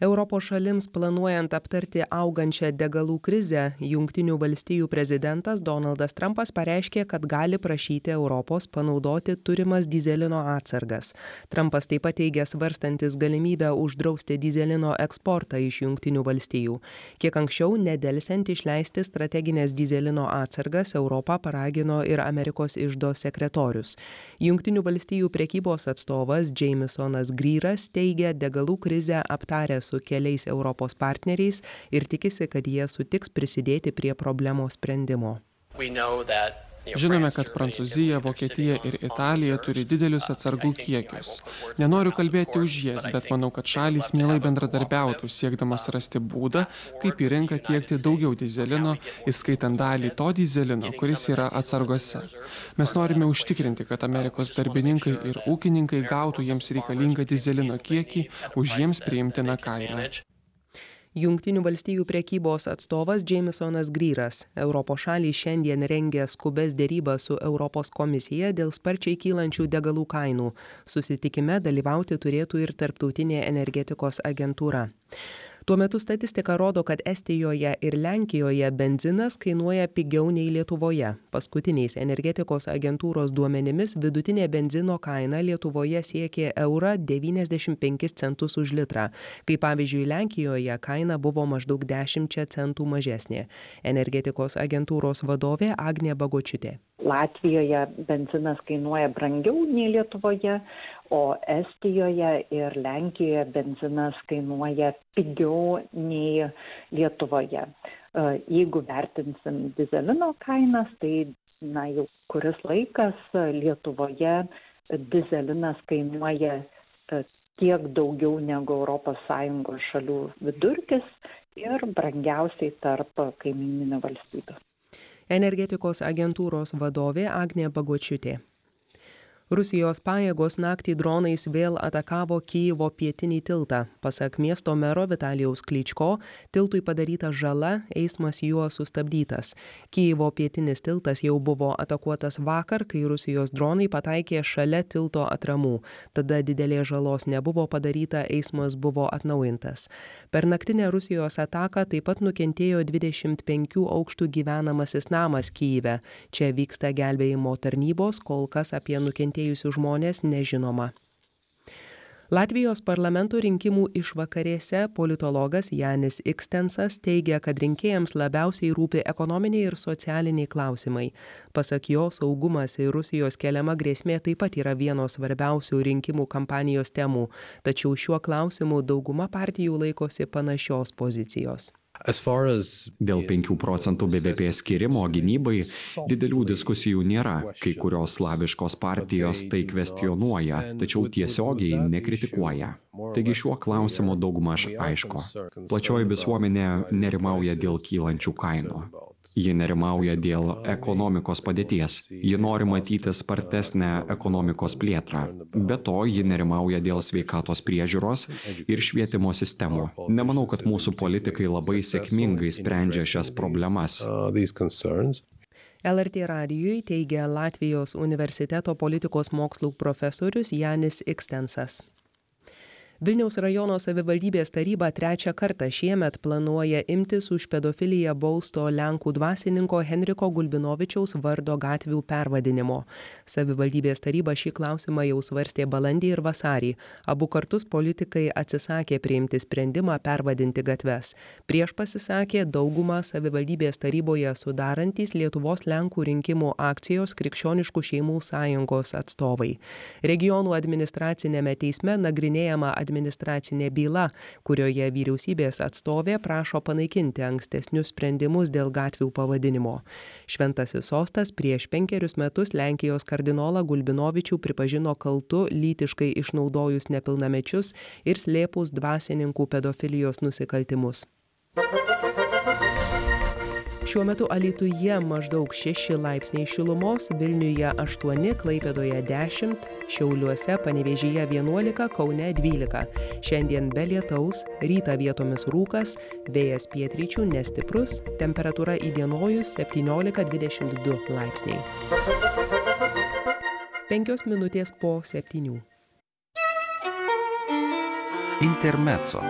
Europos šalims planuojant aptarti augančią degalų krizę, Jungtinių valstijų prezidentas Donaldas Trumpas pareiškė, kad gali prašyti Europos panaudoti turimas dyzelino atsargas. Trumpas taip pat teigia svarstantis galimybę uždrausti dyzelino eksportą iš Jungtinių valstijų. Kiek anksčiau, nedelsiant išleisti strateginės dyzelino atsargas, Europą paragino ir Amerikos iždo sekretorius. Jungtinių valstijų prekybos atstovas Jamesonas Greeras teigia, degalų krizę aptarę su keliais Europos partneriais ir tikisi, kad jie sutiks prisidėti prie problemos sprendimo. Žinome, kad Prancūzija, Vokietija ir Italija turi didelius atsargų kiekius. Nenoriu kalbėti už jas, bet manau, kad šalys mielai bendradarbiautų, siekdamas rasti būdą, kaip į rinką tiekti daugiau dyzelino, įskaitant dalį to dyzelino, kuris yra atsargose. Mes norime užtikrinti, kad Amerikos darbininkai ir ūkininkai gautų jiems reikalingą dyzelino kiekį už jiems priimtiną kainą. Jungtinių valstijų prekybos atstovas Jamesonas Greeras. Europos šalys šiandien rengia skubes dėrybas su Europos komisija dėl sparčiai kylančių degalų kainų. Susitikime dalyvauti turėtų ir Tarptautinė energetikos agentūra. Tuo metu statistika rodo, kad Estijoje ir Lenkijoje benzinas kainuoja pigiau nei Lietuvoje. Paskutiniais energetikos agentūros duomenimis vidutinė benzino kaina Lietuvoje siekė €1,95 už litrą, kai pavyzdžiui Lenkijoje kaina buvo maždaug 10 centų mažesnė. Energetikos agentūros vadovė Agnė Bagočiūtė. Latvijoje benzinas kainuoja brangiau nei Lietuvoje, o Estijoje ir Lenkijoje benzinas kainuoja pigiau nei Lietuvoje. Jeigu vertinsim dyzelino kainas, tai jau kuris laikas Lietuvoje dyzelinas kainuoja tiek daugiau negu ES šalių vidurkis ir brangiausiai tarp kaimyninių valstybių. Energetikos agentūros vadovė Agnė Bagočiūtė. Rusijos pajėgos naktį dronais vėl atakavo Kijevo pietinį tiltą. Pasak miesto mero Vitalijaus Klyčko, tiltui padaryta žala, eismas juo sustabdytas. Kijevo pietinis tiltas jau buvo atakuotas vakar, kai Rusijos dronai pataikė šalia tilto atramų. Tada didelės žalos nebuvo padaryta, eismas buvo atnaujintas. Per naktinę Rusijos ataką taip pat nukentėjo 25 aukštų gyvenamasis namas Kijeve. Čia vyksta gelbėjimo tarnybos, kol kas apie nukentėjusius žmonės nežinoma. Latvijos parlamento rinkimų išvakarėse politologas Janis Ikstensas teigia, kad rinkėjams labiausiai rūpi ekonominiai ir socialiniai klausimai. Pasak jo, saugumas ir Rusijos keliama grėsmė taip pat yra vienos svarbiausių rinkimų kampanijos temų, tačiau šiuo klausimu dauguma partijų laikosi panašios pozicijos. Dėl 5 procentų BVP skirimo gynybai didelių diskusijų nėra. Kai kurios slaviškos partijos tai kvestionuoja, tačiau tiesiogiai nekritikuoja. Taigi šiuo klausimu daugmaž aišku. Plačioji visuomenė nerimauja dėl kylančių kainų. Ji nerimauja dėl ekonomikos padėties. Ji nori matyti spartesnę ekonomikos plėtrą. Be to, ji nerimauja dėl sveikatos priežiūros ir švietimo sistemų. Nemanau, kad mūsų politikai labai sėkmingai sprendžia šias problemas. LRT radijui teigia Latvijos universiteto politikos mokslų profesorius Janis Ikstensas. Vilniaus rajono savivaldybės taryba 3 kartą šiemet planuoja imtis už pedofiliją bausto Lenkų dvasininko Henriko Gulbinovičiaus vardo gatvių pervadinimo. Savivaldybės taryba šį klausimą jau svarstė balandį ir vasarį. Abu kartus politikai atsisakė priimti sprendimą pervadinti gatves. Prieš pasisakė daugumą savivaldybės taryboje sudarantys Lietuvos Lenkų rinkimų akcijos Krikščioniškų šeimų sąjungos atstovai. Regionų administracinėme teisme nagrinėjama administracinė byla, kurioje vyriausybės atstovė prašo panaikinti ankstesnius sprendimus dėl gatvių pavadinimo. Šventasis sostas prieš 5 metus Lenkijos kardinolą Gulbinovičių pripažino kaltu lytiškai išnaudojus nepilnamečius ir slėpus dvasininkų pedofilijos nusikaltimus. Šiuo metu Alytuje maždaug 6 laipsniai šilumos, Vilniuje 8, Klaipėdoje 10, Šiauliuose, Panevėžyje 11, Kaune 12. Šiandien be lietaus, rytą vietomis rūkas, vėjas pietryčių nestiprus, temperatūra įdienojus 17-22 laipsniai. 5 minutės po 7. Intermezzo.